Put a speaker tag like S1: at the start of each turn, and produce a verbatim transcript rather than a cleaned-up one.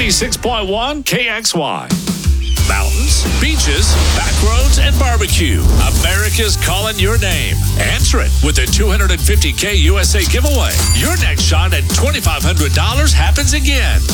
S1: ninety-six point one K X Y. Mountains, beaches, back roads, and barbecue. America's calling your name. Answer it with the two hundred fifty K U S A giveaway. Your next shot at twenty-five hundred dollars happens again.